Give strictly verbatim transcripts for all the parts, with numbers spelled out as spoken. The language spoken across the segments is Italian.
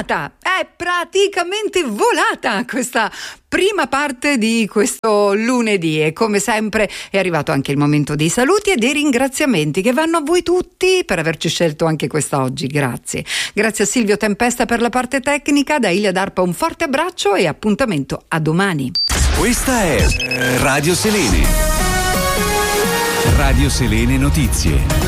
volata, è praticamente volata questa prima parte di questo lunedì e come sempre è arrivato anche il momento dei saluti e dei ringraziamenti che vanno a voi tutti per averci scelto anche quest'oggi. Grazie. Grazie a Silvio Tempesta per la parte tecnica, da Ilia D'Arpa un forte abbraccio e appuntamento a domani. Questa è Radio Selene. Radio Selene Notizie.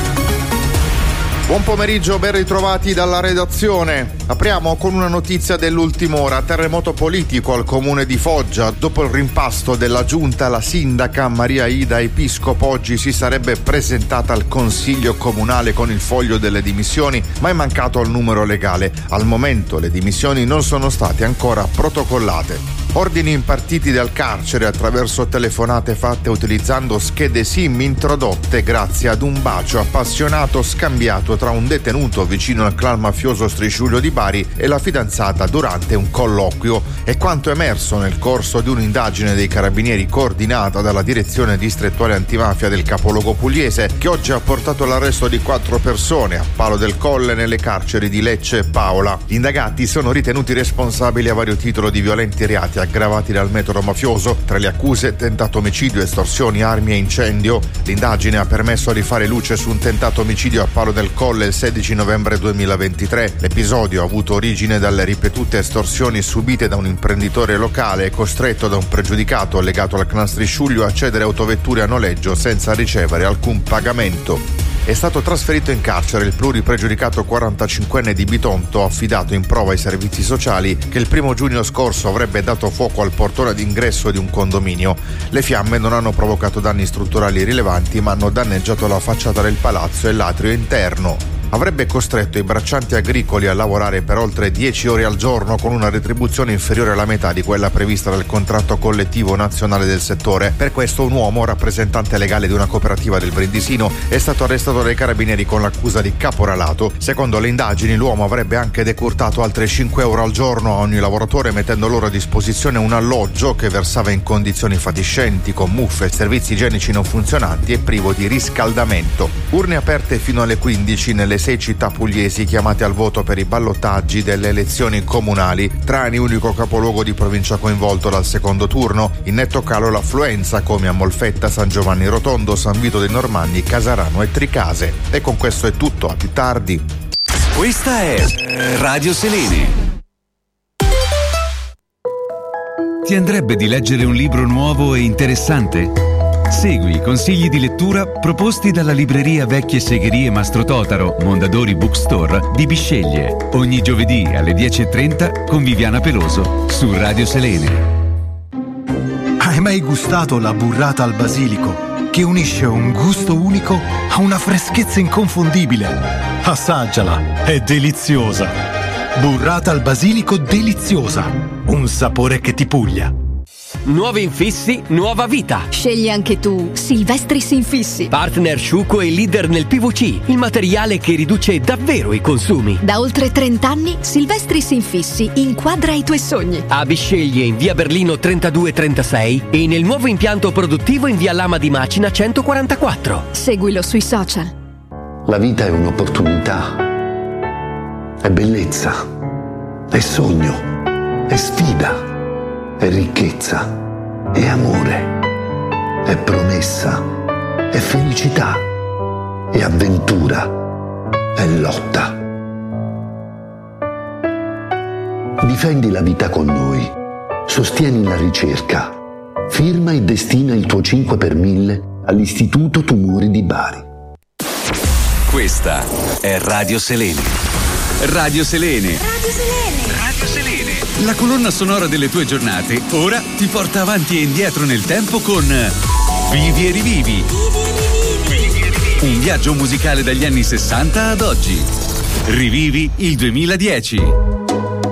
Buon pomeriggio, ben ritrovati dalla redazione. Apriamo con una notizia dell'ultima ora. Terremoto politico al comune di Foggia. Dopo il rimpasto della giunta, la sindaca Maria Ida Episcopo oggi si sarebbe presentata al consiglio comunale con il foglio delle dimissioni, ma è mancato il numero legale. Al momento le dimissioni non sono state ancora protocollate. Ordini impartiti dal carcere attraverso telefonate fatte utilizzando schede SIM introdotte grazie ad un bacio appassionato scambiato tra un detenuto vicino al clan mafioso Strisciuglio di Bari e la fidanzata durante un colloquio. È quanto emerso nel corso di un'indagine dei carabinieri coordinata dalla direzione distrettuale antimafia del capoluogo pugliese, che oggi ha portato all'arresto di quattro persone a Palo del Colle nelle carceri di Lecce e Paola. Gli indagati sono ritenuti responsabili a vario titolo di violenti reati aggravati dal metodo mafioso. Tra le accuse tentato omicidio, estorsioni, armi e incendio. L'indagine ha permesso di fare luce su un tentato omicidio a Palo del Colle il sedici novembre duemilaventitré. L'episodio ha avuto origine dalle ripetute estorsioni subite da un imprenditore locale costretto da un pregiudicato legato al clan Strisciuglio a cedere autovetture a noleggio senza ricevere alcun pagamento. È stato trasferito in carcere il pluripregiudicato quarantacinquenne di Bitonto, affidato in prova ai servizi sociali, che il primo giugno scorso avrebbe dato fuoco al portone d'ingresso di un condominio. Le fiamme non hanno provocato danni strutturali rilevanti, ma hanno danneggiato la facciata del palazzo e l'atrio interno. Avrebbe costretto i braccianti agricoli a lavorare per oltre dieci ore al giorno con una retribuzione inferiore alla metà di quella prevista dal contratto collettivo nazionale del settore. Per questo un uomo, rappresentante legale di una cooperativa del Brindisino, è stato arrestato dai carabinieri con l'accusa di caporalato. Secondo le indagini, l'uomo avrebbe anche decurtato altre cinque euro al giorno a ogni lavoratore, mettendo loro a disposizione un alloggio che versava in condizioni fatiscenti, con muffe, servizi igienici non funzionanti e privo di riscaldamento. Urne aperte fino alle quindici nelle sei città pugliesi chiamate al voto per i ballottaggi delle elezioni comunali. Trani, unico capoluogo di provincia coinvolto dal secondo turno. In netto calo l'affluenza, come a Molfetta, San Giovanni Rotondo, San Vito dei Normanni, Casarano e Tricase. E con questo è tutto, a più tardi. Questa è Radio Selene. Ti andrebbe di leggere un libro nuovo e interessante? Segui i consigli di lettura proposti dalla libreria Vecchie Segherie Mastro Totaro, Mondadori Bookstore di Bisceglie. Ogni giovedì alle dieci e trenta con Viviana Peloso su Radio Selene. Hai mai gustato la burrata al basilico, che unisce un gusto unico a una freschezza inconfondibile? Assaggiala, è deliziosa. Burrata al basilico deliziosa, un sapore che ti puglia. Nuovi infissi, nuova vita. Scegli anche tu Silvestris Infissi. Partner sciuco e leader nel P V C, il materiale che riduce davvero i consumi. Da oltre trenta anni Silvestris Infissi inquadra i tuoi sogni. A Bisceglie in via Berlino trentadue trentasei e nel nuovo impianto produttivo in via Lama di Macina centoquarantaquattro. Seguilo sui social. La vita è un'opportunità, è bellezza, è sogno, è sfida, è ricchezza, è amore, è promessa, è felicità, è avventura, è lotta. Difendi la vita con noi, sostieni la ricerca, firma e destina il tuo cinque per mille all'Istituto Tumori di Bari. Questa è Radio Selene. Radio Selene. Radio Selene. Radio Selene. La colonna sonora delle tue giornate ora ti porta avanti e indietro nel tempo con Vivi e rivivi. Un viaggio musicale dagli anni sessanta ad oggi. Rivivi il duemiladieci.